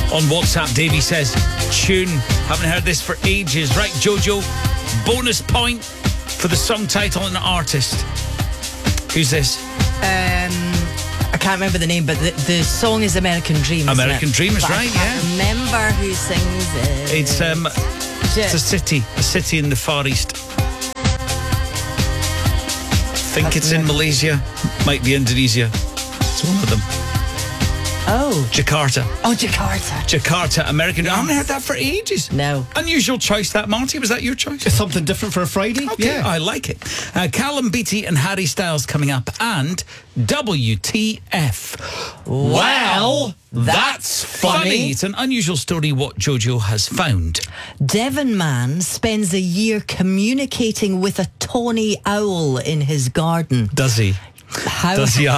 On WhatsApp, Davey says, tune. Haven't heard this for ages. Right, Jojo, bonus point for the song title and artist. Who's this? I can't remember the name, but the song is American Dream. American Dream is but right, I can't remember who sings it. It's a city in the Far East. I think it's in Malaysia, might be Indonesia. It's one of them. Oh. Jakarta. Oh, Jakarta. Jakarta, American. I haven't heard that for ages. No. Unusual choice, that, Marty. Was that your choice? It's something different for a Friday. Okay, yeah. I like it. Callum Beattie and Harry Styles coming up, and WTF. Well, that's funny. It's an unusual story what Jojo has found. Devon man spends a year communicating with a tawny owl in his garden. Does he? Does he?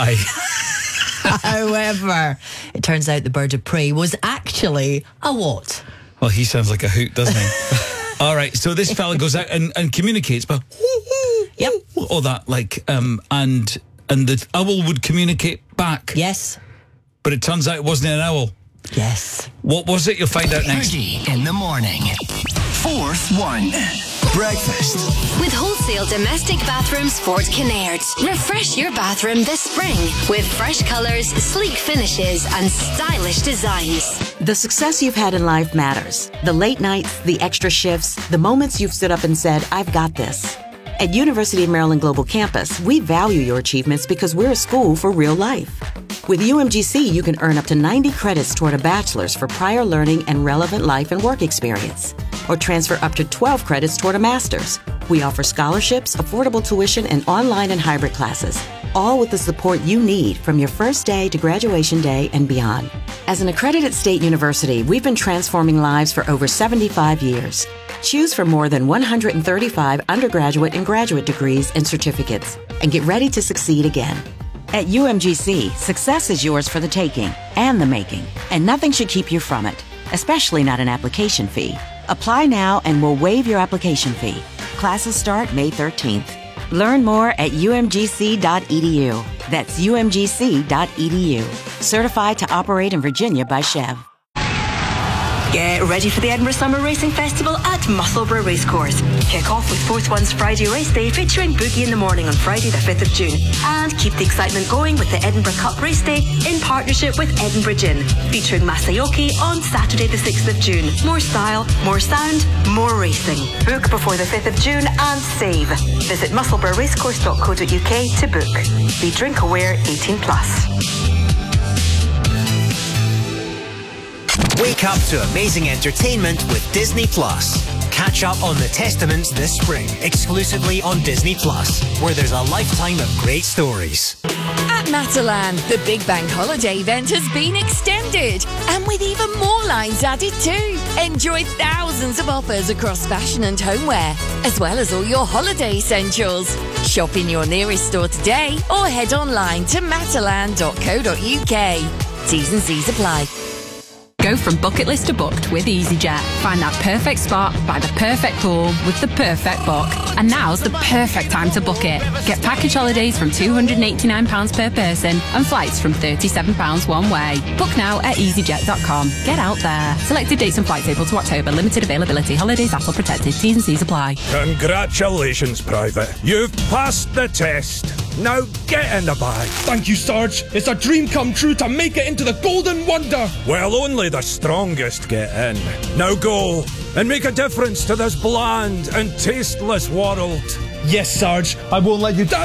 However, it turns out the bird of prey was actually a what? Well, he sounds like a hoot, doesn't he? All right, so this fella goes out and communicates, but Yep. all that, like, and the owl would communicate back. Yes. But it turns out it wasn't an owl. Yes. What was it? You'll find out next. Fergie in the morning. Fourth one. Breakfast. With wholesale domestic bathrooms Fort Kinnaird. Refresh your bathroom this spring with fresh colours, sleek finishes and stylish designs. The success you've had in life matters. The late nights, the extra shifts, the moments you've stood up and said, I've got this. At University of Maryland Global Campus, we value your achievements because we're a school for real life. With UMGC, you can earn up to 90 credits toward a bachelor's for prior learning and relevant life and work experience, or transfer up to 12 credits toward a master's. We offer scholarships, affordable tuition, and online and hybrid classes, all with the support you need from your first day to graduation day and beyond. As an accredited state university, we've been transforming lives for over 75 years. Choose from more than 135 undergraduate and graduate degrees and certificates, and get ready to succeed again. At UMGC, success is yours for the taking and the making, and nothing should keep you from it, especially not an application fee. Apply now and we'll waive your application fee. Classes start May 13th. Learn more at umgc.edu. That's umgc.edu. Certified to operate in Virginia by Chev. Get ready for the Edinburgh Summer Racing Festival at Musselburgh Racecourse. Kick off with Fourth One's Friday race day featuring Boogie in the Morning on Friday the 5th of June. And keep the excitement going with the Edinburgh Cup race day in partnership with Edinburgh Gin, featuring Masayoki on Saturday the 6th of June. More style, more sound, more racing. Book before the 5th of June and save. Visit musselburghracecourse.co.uk to book. Be drink aware 18+. Wake up to amazing entertainment with Disney Plus. Catch up on The Testaments this spring, exclusively on Disney Plus, where there's a lifetime of great stories. At Matalan, the Big Bank Holiday event has been extended, and with even more lines added too. Enjoy thousands of offers across fashion and homeware, as well as all your holiday essentials. Shop in your nearest store today, or head online to matalan.co.uk. T's and C's apply. Go from bucket list to booked with EasyJet. Find that perfect spot by the perfect pool with the perfect book. And now's the perfect time to book it. Get package holidays from £289 per person and flights from £37 one way. Book now at easyjet.com. Get out there. Selected dates and flights April to October. Limited availability. Holidays ATOL protected. T's and C's apply. Congratulations, Private. You've passed the test. Now get in the bag. Thank you, Sarge. It's a dream come true to make it into the Golden Wonder. Well, only the strongest get in. Now go and make a difference to this bland and tasteless world. Yes, Sarge. I won't let you down.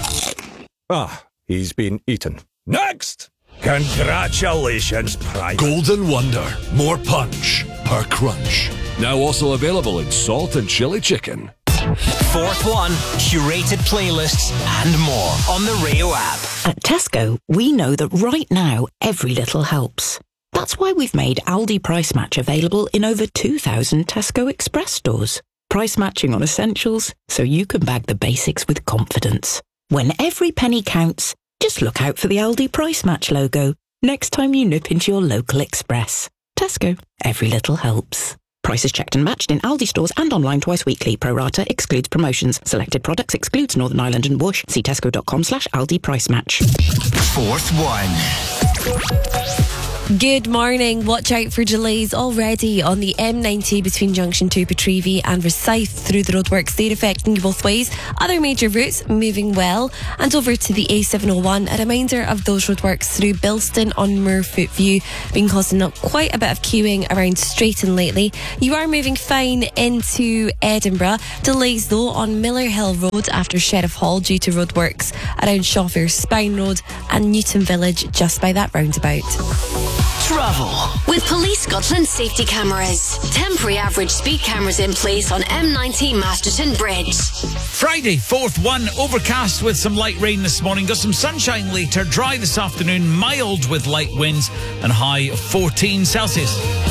He's been eaten. Next! Congratulations, Private. Golden Wonder. More punch per crunch. Now also available in salt and chili chicken. Fourth One, curated playlists and more on the Rayo app. At Tesco, we know that right now, every little helps. That's why we've made Aldi Price Match available in over 2,000 Tesco Express stores. Price matching on essentials, so you can bag the basics with confidence. When every penny counts, just look out for the Aldi Price Match logo next time you nip into your local Express. Tesco, every little helps. Prices checked and matched in Aldi stores and online twice weekly. Pro rata excludes promotions. Selected products excludes Northern Ireland and Bush. See tesco.com/Aldi Price Match. Fourth One. Good morning. Watch out for delays already on the M90 between Junction 2 Petrevie and Rosyth through the roadworks. They're affecting you both ways. Other major routes moving well. And over to the A701, a reminder of those roadworks through Bilston on Moorfoot View, been causing up quite a bit of queuing around Straighton lately. You are moving fine into Edinburgh. Delays though on Miller Hill Road after Sheriff Hall due to roadworks around Shawfair Spine Road and Newton Village just by that roundabout. Travel with Police Scotland safety cameras. Temporary average speed cameras in place on M90 Masterton Bridge. Friday, 4th, 1, overcast with some light rain this morning. Got some sunshine later, dry this afternoon, mild with light winds and high of 14 Celsius.